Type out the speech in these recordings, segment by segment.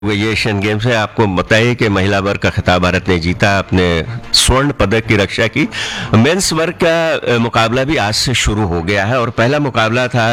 ये Asian games है। आपको बताइए कि महिला वर्ग का खिताब भारत ने जीता, अपने स्वर्ण पदक की रक्षा की। मेंस वर्ग का मुकाबला भी आज से शुरू हो गया है और पहला मुकाबला था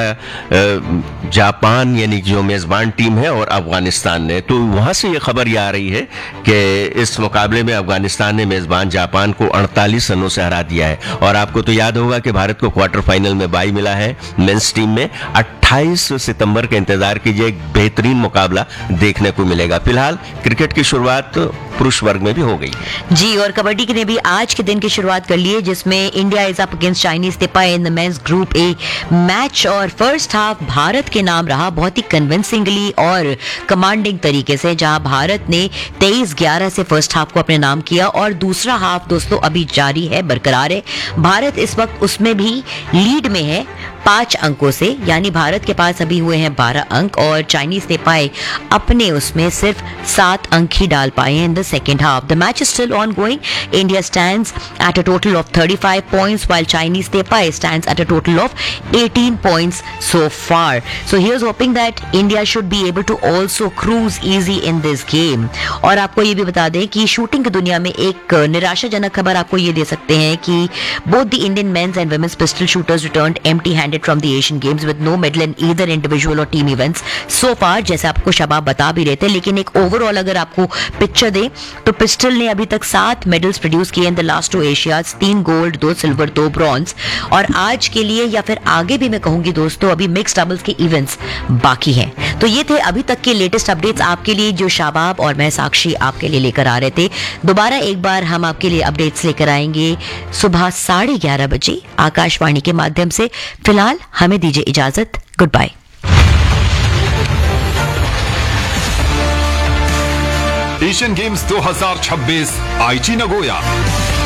जापान यानी जो मेजबान टीम है और अफगानिस्तान ने। तो वहां से ये खबर ये आ रही है कि इस मुकाबले में अफगानिस्तान ने मेजबान जापान को 48 रनों से हरा दिया है। और आपको तो याद होगा कि भारत को क्वार्टर फाइनल में बाई मिला है मेंस टीम में। 28 सितंबर के इंतजार कीजिए, एक बेहतरीन मुकाबला देखने को मिलेगा। फिलहाल क्रिकेट की शुरुआत पुरुष वर्ग में भी हो गई जी, और कबड्डी ने भी आज के दिन की शुरुआत कर ली है, जिसमें India is up against Chinese तेपाई in the mains group A match. और फर्स्ट हाफ भारत के नाम रहा बहुत ही कन्विंसिंगली और कमांडिंग तरीके से, जहां भारत ने 23-11 से फर्स्ट हाफ को अपने नाम किया। और दूसरा हाफ दोस्तों अभी जारी है, बरकरार है। भारत इस वक्त उसमें भी लीड में है 5 अंकों से, यानी भारत के पास अभी हुए हैं 12 अंक और चाइनीज तेपाई अपने उसमें सिर्फ 7 अंक ही डाल पाए हैं in the second half. The match is still ongoing. India stands at a total of 35 points while Chinese Tepai stands at a total of 18 points so far. So here's hoping that India should be able to also cruise easy in this game. और आपको ये भी बता दें कि shooting की दुनिया में एक निराशाजनक खबर आपको ये दे सकते हैं कि both the Indian men's and women's pistol shooters returned empty-handed from the Asian Games with no medal in either individual or team events so far, जैसे आपको शबाब बता भी रहे थे। लेकिन एक ओवरऑल अगर आपको पिक्चर दे तो पिस्टल ने अभी तक 7 मेडल्स प्रोड्यूस किए in the last 2 Asia's, 3 gold, 2 silver, 2 bronze. और आज के लिए या फिर आगे भी मैं कहूंगी दोस्तों, अभी मिक्स्ड डबल्स के इवेंट्स बाकी हैं। तो ये थे अभी तक के लेटेस्ट अपडेट्स आपके लिए, जो शाबाब और मैं साक्षी आपके लिए लेकर आ रहे थे। दोबारा एक बार हम आपके लिए अपडेट्स लेकर आएंगे सुबह 11:30 बजे आकाशवाणी के माध्यम से। फिलहाल हमें दीजिए इजाजत, गुड बाय। एशियन गेम्स 2026 आईची नगोया।